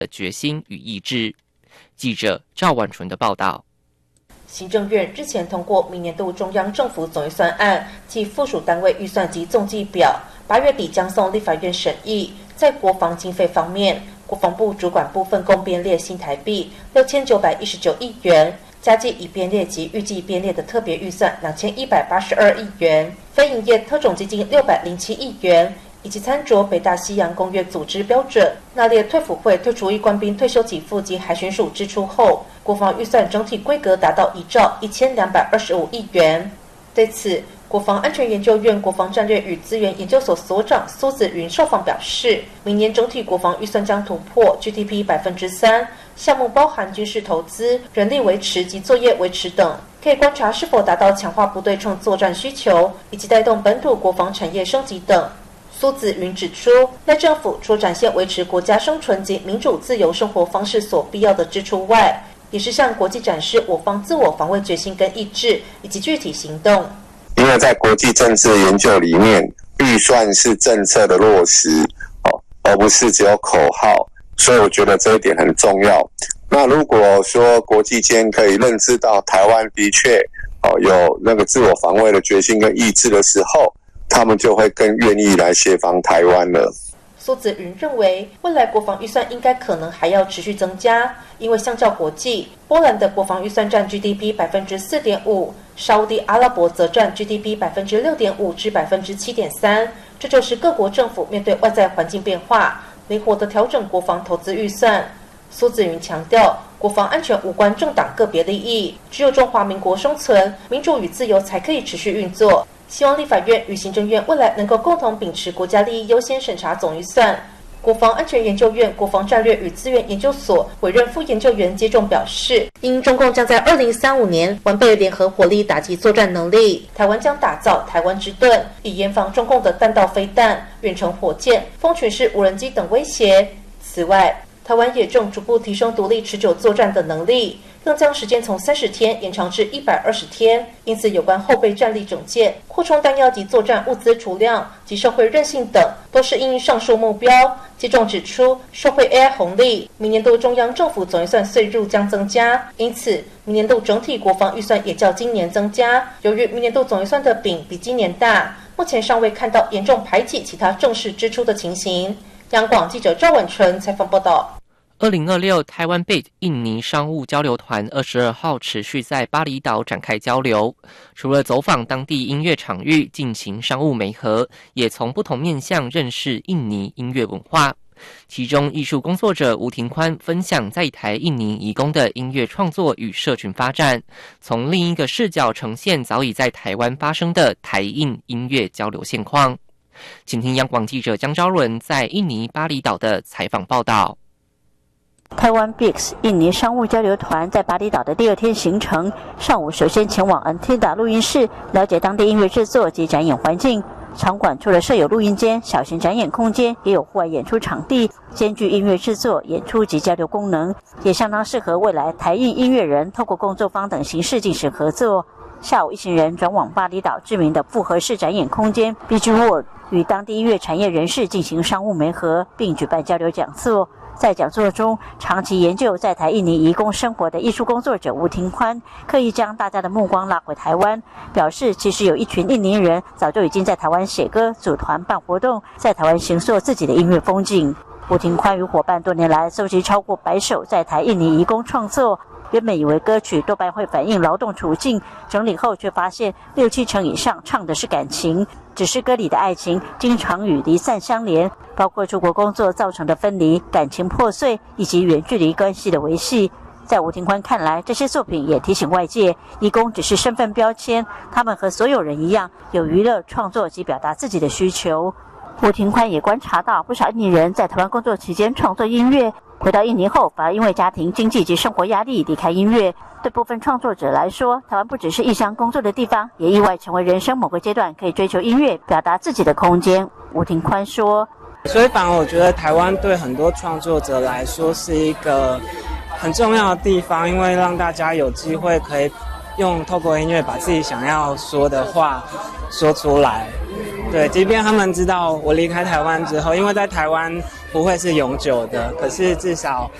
的决心与意志。记者赵婉纯的报道。 行政院日前通过明年度中央政府总预算案及附属单位预算及总计表，8月底将送立法院审议。在国防经费方面，国防部主管部分共编列新台币6919亿元，加计已编列及预计编列的特别预算2182亿元，非营业特种基金607亿元，以及参照北大西洋公约组织标准，纳列退辅会退出役官兵退休给付及海巡署支出后，国防预算整体规格达到1兆1225亿元。对此，国防安全研究院国防战略与资源研究所所长苏子云受访表示，明年整体国防预算将突破 GDP 3%，项目包含军事投资、人力维持及作业维持等，可以观察是否达到强化不对称作战需求，以及带动本土国防产业升级等。苏子云指出，赖政府除展现维持国家生存及民主自由生活方式所必要的支出外，也是向国际展示我方自我防卫决心跟意志以及具体行动。 因为在国际政治研究里面，预算是政策的落实，而不是只有口号，所以我觉得这一点很重要。那如果说国际间可以认知到台湾的确有那个自我防卫的决心跟意志的时候，他们就会更愿意来协防台湾了。 苏子云认为，未来国防预算应该可能还要持续增加，因为相较国际，波兰的国防预算占 GDP 4.5%，沙烏地阿拉伯则占 GDP 6.5%至 7.3%， 这就是各国政府面对外在环境变化，灵活地调整国防投资预算。苏子云强调，国防安全无关政党个别利益，只有中华民国生存，民主与自由才可以持续运作。希望立法院与行政院未来能够共同秉持国家利益优先审查总预算。国防安全研究院国防战略与资源研究所委任副研究员接种表示，因中共将在2035年完备联合火力打击作战能力，台湾将打造台湾之盾，以严防中共的弹道飞弹、远程火箭、蜂群式无人机等威胁。此外，台湾也正逐步提升独立持久作战的能力，更将时间从30天延长至120天，因此有关后备战力整建、扩充弹药及作战物资储量及社会韧性等，都是因应上述目标。接种指出，受惠 AI 红利，明年度中央政府总预算岁入将增加，因此明年度整体国防预算也较今年增加。由于明年度总预算的饼比今年大，目前尚未看到严重排挤其他正式支出的情形。央广记者赵婉纯采访报道。 2026台湾 BIT 印尼商务交流团22号持续在巴厘岛展开交流，除了走访当地音乐场域进行商务媒合，也从不同面向认识印尼音乐文化。其中艺术工作者吴庭宽分享在台印尼移工的音乐创作与社群发展，从另一个视角呈现早已在台湾发生的台印音乐交流现况。请听央广记者江昭伦在印尼巴厘岛的采访报道。 台湾 BIX 印尼商务交流团在巴厘岛的第2天行程，上午首先前往 Antida 录音室，了解当地音乐制作及展演环境。场馆除了设有录音间、小型展演空间，也有户外演出场地，兼具音乐制作、演出及交流功能，也相当适合未来台印音乐人透过工作坊等形式进行合作。下午一行人转往巴厘岛知名的复合式展演空间 BG World， 与当地音乐产业人士进行商务媒合，并举办交流讲座。在讲座中，长期研究在台印尼移工生活的艺术工作者吴庭宽，刻意将大家的目光拉回台湾，表示其实有一群印尼人早就已经在台湾写歌、组团办活动，在台湾形塑自己的音乐风景。吴庭宽与伙伴多年来搜集超过100首在台印尼移工创作，原本以为歌曲多半会反映劳动处境，整理后却发现6-7成以上唱的是感情，只是歌里的爱情经常与离散相连，包括出国工作造成的分离、感情破碎以及远距离关系的维系。在吴庭宽看来，这些作品也提醒外界，移工只是身份标签，他们和所有人一样，有娱乐、创作及表达自己的需求。吴庭宽也观察到，不少印尼人在台湾工作期间创作音乐，回到印尼后反而因为家庭经济及生活压力离开音乐。对部分创作者来说，台湾不只是异乡工作的地方，也意外成为人生某个阶段可以追求音乐、表达自己的空间。吴庭宽说， 所以反而我觉得台湾对很多创作者来说是一个很重要的地方，因为让大家有机会可以透过音乐把自己想要说的话说出来。对，即便他们知道我离开台湾之后，因为在台湾不会是永久的，可是至少